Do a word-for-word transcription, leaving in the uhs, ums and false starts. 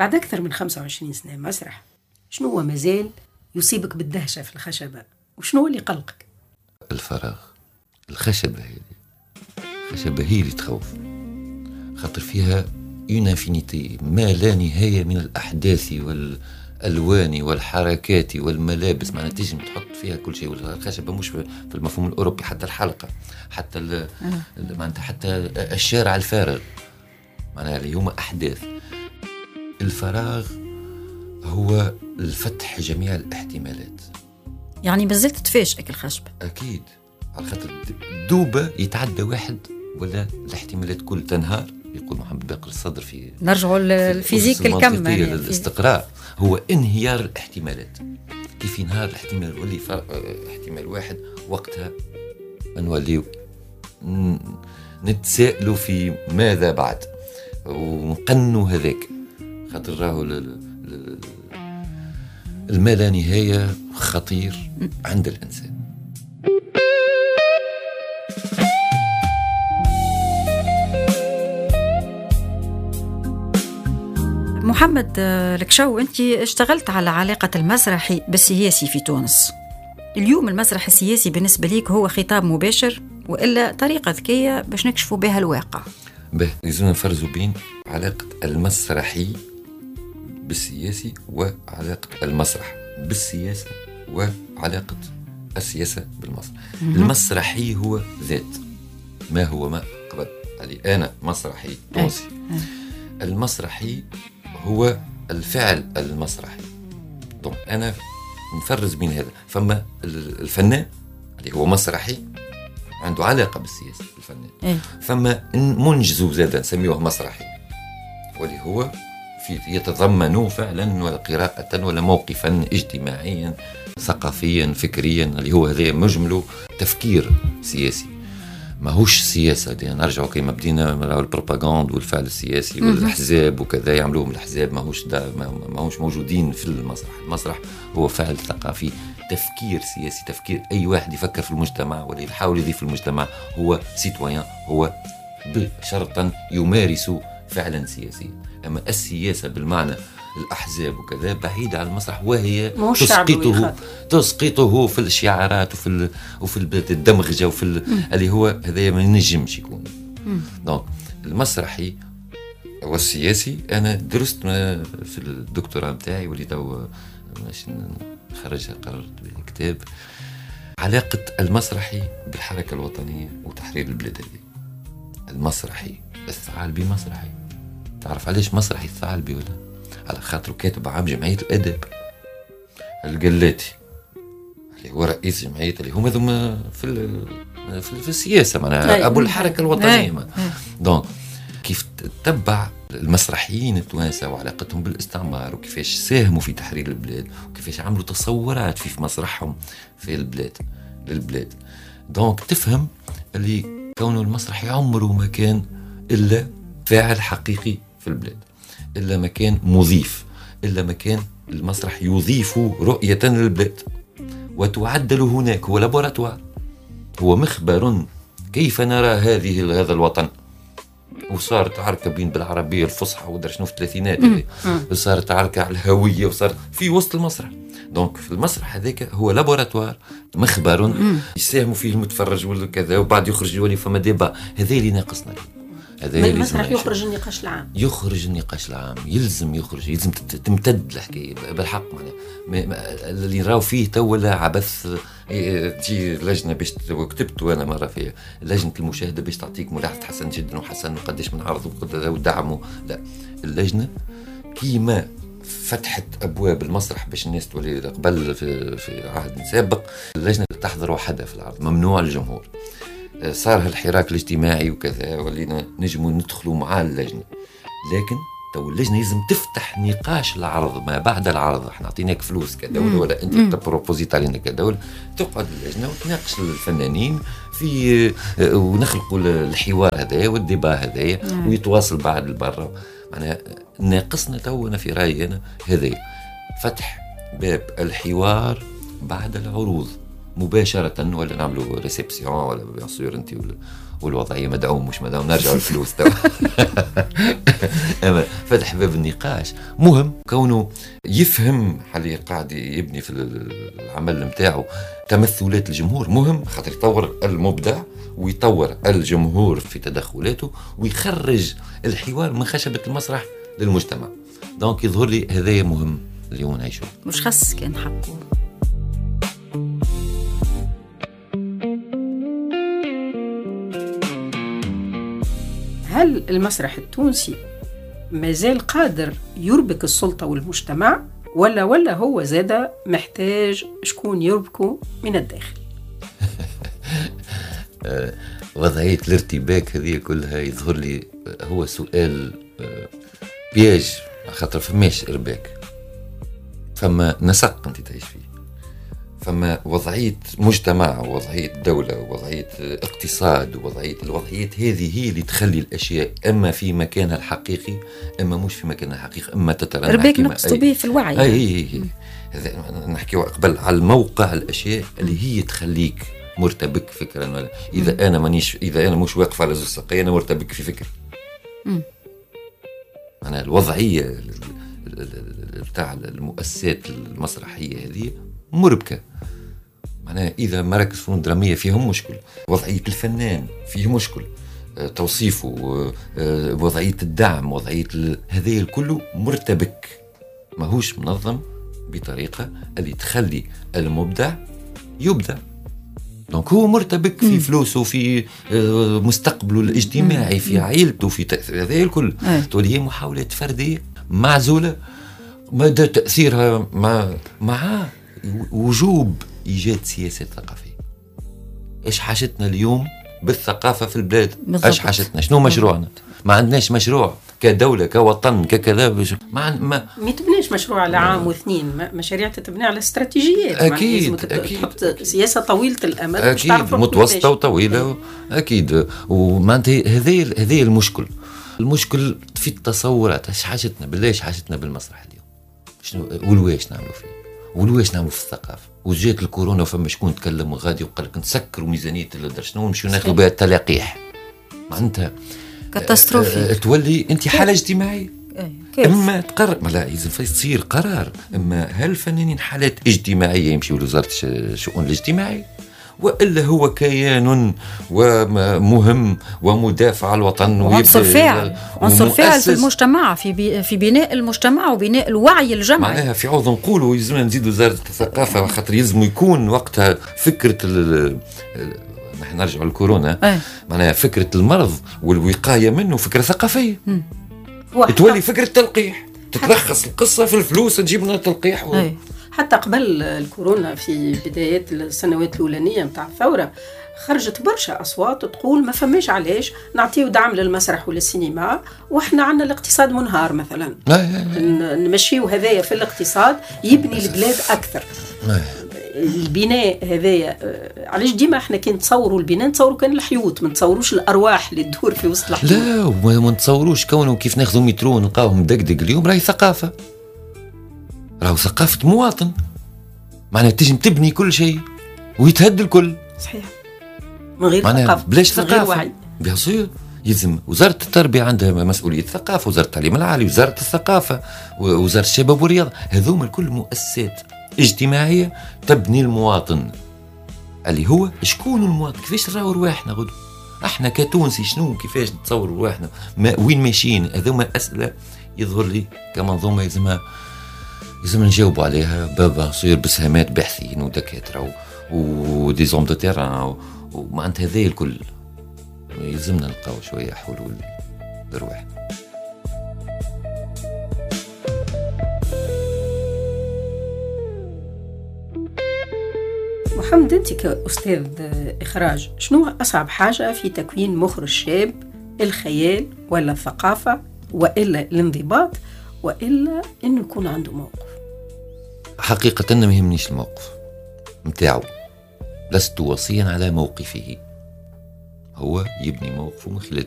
بعد أكثر من خمسة وعشرين سنة مسرح، شنو هو مازال يصيبك بالدهشة في الخشبة؟ وشنو هو اللي قلقك؟ الفراغ. الخشبة هذه الخشبة هي اللي تخوف، خاطر فيها اون انفينيتي ما لا نهاية من الأحداث والألوان والحركات والملابس، معناها تجي تحط فيها كل شيء. والخشبة مش في المفهوم الأوروبي، حتى الحلقة، حتى معناتها حتى الشارع الفارغ، معناها اللي هما أحداث. الفراغ هو الفتح جميع الاحتمالات. يعني بزلت تفاجئك الخشبة؟ أكيد، على خاطر دوبة يتعدى واحد ولا الاحتمالات كل تنهار. يقول محمد باقر الصدر في نرجعوا للفيزيك الكم، يعني الاستقراء هو انهيار الاحتمالات. كيف ينهار الاحتمال ولي احتمال واحد، وقتها نوليو نتسائلوا في ماذا بعد ونقنوا هذاك، خاطر راهو الما لا نهاية خطير عند الإنسان. محمد الكشو، أنت اشتغلت على علاقة المسرحي بالسياسي في تونس. اليوم المسرح السياسي بالنسبة ليك هو خطاب مباشر وإلا طريقة ذكية باش نكشفوا بها الواقع؟ به لازم نفرزوا بين علاقة المسرحي بالسياسي وعلاقة المسرح بالسياسة وعلاقة السياسة بالمسرح. المسرحي هو ذات ما هو ما قبل علي. أنا مسرحي تونسي. المسرحي هو الفعل المسرحي. دونك أنا نفرز بين هذا. فما الفنان اللي هو مسرحي عنده علاقة بالسياسة الفنان. فما منجز زادا نسميه مسرحي، واللي هو في يتضمن فعلا ولا قراءة ولا موقفا اجتماعيا ثقافيا فكريا، اللي هو هذا مجمله تفكير سياسي. ماهوش سياسة دي نرجعوا كيما بدينا من البروباغاند والفعل السياسي والأحزاب وكذا يعملوهم الأحزاب، ماهوش دا ماهوش موجودين في المسرح. المسرح هو فعل ثقافي، تفكير سياسي، تفكير أي واحد يفكر في المجتمع واللي يحاول يضيف في المجتمع هو سيتويان، هو بشرطا يمارس فعلا سياسيا. أما السياسة بالمعنى الأحزاب وكذا بعيدة عن المسرح، وهي تسقطه تسقطه في الشعارات وفي ال... وفي الدمغجة وفي ال... اللي هو هذا ما ينجمش يكون. دونك المسرحي والسياسي أنا درست في الدكتوراه متاعي واللي تو باش نخرجها، قررت بكتاب علاقة المسرحي بالحركة الوطنية وتحرير البلاد. هذه المسرحي الثعالبي مسرحي. تعرف علاش مسرحي الثعالبي ولا؟ على خاطر كاتب عام جمعية الأدب القلاتي اللي هو رئيس جمعية، اللي هم ذم في في السياسة معناها أبو الحركة الوطنية. دونك كيف تتبع المسرحيين التوانسة وعلاقتهم بالاستعمار وكيفاش ساهموا في تحرير البلاد وكيفاش عملوا تصورات في مسرحهم في البلاد للبلاد. دونك تفهم اللي كونه المسرحي عمره ما كان إلا فاعل حقيقي في البلاد، إلا ما كان مضيف، إلا ما كان المسرح يضيف رؤية للبلاد وتعدل هناك. هو لابوراتوار، هو مخبر كيف نرى هذه هذا الوطن. وصارت عركة بين بالعربية الفصحى ودرش شنو في الثلاثينات، وصارت عركة على الهوية وصار في وسط المسرح. دونك في المسرح هذاك هو لابوراتوار، مخبر يساهم فيه المتفرج وكذا، وبعد يخرج يولي فما ديبا. هذا اللي ناقصنا اليوم. المسرح يخرج النقاش العام، يخرج النقاش العام، يلزم يخرج، يلزم تمتد الحكايه بالحق. معناها اللي نراو فيه تو ولا عبث. تجي لجنه باش كتبت وانا مره فيها لجنه المشاهده باش تعطيك ملاحظه حسن جدا وحسن وقداش من عرض ودعموا. لا، اللجنه كيما فتحت ابواب المسرح باش الناس تولي قبل في, في عهد سابق اللجنه تحضر وحدها في العرض، ممنوع الجمهور. صار هالحراك الاجتماعي وكذا ولينا نجموا ندخلوا مع اللجنه، لكن تو اللجنه لازم تفتح نقاش العرض ما بعد العرض. احنا عطيناك فلوس كدوله ولا انت تبروبوزيت علينا كدوله، تقعد اللجنه وتناقش الفنانين في ونخلقوا الحوار هذا والديبا هذايا ويتواصل بعد البرة. معناها ناقصنا تو انا في رايي انا هذا فتح باب الحوار بعد العروض مباشرة، ولا نعملوا ريسبسيون ولا بيان سور انت ولا والوضعية مدعوم مش مدعوم نرجع الفلوس تو. أما فتح باب النقاش مهم، كونه يفهم حاليا قاعد يبني في العمل متاعه تمثلات الجمهور مهم، خاطر يطور المبدع ويطور الجمهور في تدخلاته ويخرج الحوار من خشبة المسرح للمجتمع. دونك يظهر لي هذايا مهم اليوم نعيشه، مش خص كان حقه. هل المسرح التونسي مازال قادر يربك السلطة والمجتمع، ولا ولا هو زاد محتاج شكون يربكه من الداخل؟ وضعية الارتباك هذه كلها يظهر لي هو سؤال بياج، خاطر فماش إرباك، فما نسق أنت تعيش فيه، فما وضعية مجتمع ووضعية دولة ووضعية اقتصاد ووضعية الوضعيات هذه هي اللي تخلي الأشياء إما في مكانها الحقيقي إما مش في مكانها الحقيقي، إما تترنح. إرباك نقصد به في الوعي. أي أي أي هذا نحكي قبل على الموقع الأشياء اللي هي تخليك مرتبك فكرا، ولا إذا م. أنا مانيش إذا أنا مش واقف على زوج ساقين أنا مرتبك في فكري. أنا الوضعية بتاع المؤسسات المسرحية هذه مربكة، معناها إذا مراكز فنون درامية فيهم مشكل، وضعية الفنان فيه مشكل، توصيفه، وضعية الدعم، وضعية هذه الكل مرتبك، ماهوش منظم بطريقة اللي تخلي المبدع يبدع. دونك هو مرتبك في فلوسه، في مستقبله الاجتماعي، في عائلته، في تأثير هذه الكل. تولي هي محاولات فردية معزولة مدى تأثيرها مع مع وجوب إيجاد سياسات ثقافية. إيش حاجتنا اليوم بالثقافة في البلاد؟ إيش حاجتنا؟ شنو مشروعنا؟ ما عندناش مشروع كدولة كوطن ككذا. ما ما ما تبنيش مشروع على عام واثنين، مشاريع تتبني على استراتيجيات. أكيد أكيد تحط سياسة طويلة الأمد، أكيد متوسطة وطويلة. أكيد. ومعناتها هذه هذه المشكل المشكل في التصورات. إيش حاجتنا بالله؟ إيش حاجتنا بالمسرح اليوم؟ شنو ولواش نعملوا فيه؟ ولواش نعملوا في الثقافة؟ وجات الكورونا وفما شكون تكلم وغادي وقال لك نسكروا ميزانية الدرس شنو نمشيو ناخذوا بها التلقيح. معناتها كاتاستروفي. تولي انت حالة اجتماعية. اما تقرر ما لا يلزم تصير قرار، اما هل الفنانين حالات اجتماعية يمشيوا لوزارة الشؤون الاجتماعية، والا هو كيان ومهم ومدافع على الوطن وعنصر فاعل عنصر فاعل في المجتمع، في بي في بناء المجتمع وبناء الوعي الجمعي. معناها في عوض نقولوا يلزمنا نزيد وزارة الثقافة، خاطر يلزم يكون وقتها فكرة ال نحن نرجع للكورونا. أه. معناها فكرة المرض والوقاية منه فكرة ثقافية. تولي فكرة تلقيح، تتلخص القصة في الفلوس تجيب لنا تلقيح. و... أه. حتى قبل الكورونا في بدايات السنوات الأولانية متاع الثورة خرجت برشا أصوات تقول ما فماش علاش نعطيو دعم للمسرح وللسينما وإحنا عنا الاقتصاد منهار مثلا. نمشيو هذايا في الاقتصاد يبني البلاد أكثر. البناء هذايا علاش ديما احنا كي نتصوروا البناء نتصوروا كان الحيوط، ما نتصوروش الارواح اللي تدور في وسط الحيوط. لا وما نتصوروش كونه كيف ناخذوا مترو نلقاوه مدقدق اليوم راهي ثقافه، راهو ثقافه مواطن. معناها تجي تبني كل شيء ويتهد الكل. صحيح. من غير ثقافه بلاش ثقافه بيان سور. يلزم وزاره التربيه عندها مسؤوليه الثقافه، وزاره التعليم العالي، وزاره الثقافه، وزاره الشباب والرياضه، هذوما الكل مؤسسات اجتماعية تبني المواطن اللي هو شكون المواطن، كيفاش نراو رواحنا غدو احنا كتونسي، شنو كيفاش نتصور رواحنا، ما وين ماشيين. هذوما أسئلة يظهر لي كمنظومة يلزمها يلزم نجاوبوا عليها بابا صير بسهامات باحثين ودكاترة ودي زوم دو تيران، ومعناتها هذا الكل يلزمنا نلقاو شوية حلول لرواحنا. محمد، أنت كأستاذ إخراج شنو أصعب حاجة في تكوين مخرج شاب؟ الخيال ولا الثقافة وإلا الانضباط وإلا إنه يكون عنده موقف؟ حقيقة ما يهمنيش الموقف متاعه، لست وصيا على موقفه، هو يبني موقفه من خلال